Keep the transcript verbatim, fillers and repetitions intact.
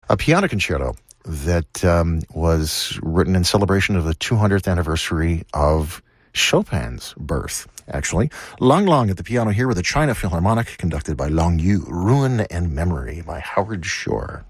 a piano concerto that um, was written in celebration of the two hundredth anniversary of Chopin's birth, actually. Lang Lang at the piano here with the China Philharmonic, conducted by Long Yu, Ruin and Memory by Howard Shore.